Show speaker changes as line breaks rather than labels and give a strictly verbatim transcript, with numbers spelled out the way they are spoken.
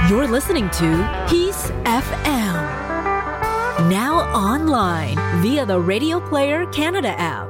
You're listening to Peace F M. Now online via the Radio Player Canada app.